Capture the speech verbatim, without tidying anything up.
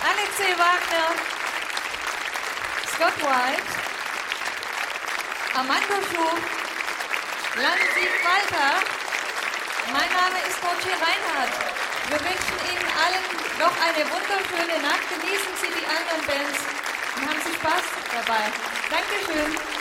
Alexei Wagner, Scott White, Armando Schuf, Lansieg Walter. Mein Name ist Dorothee Reinhardt. Wir wünschen Ihnen allen noch eine wunderschöne Nacht. Genießen Sie die anderen Bands und haben Sie Spaß dabei. Dankeschön.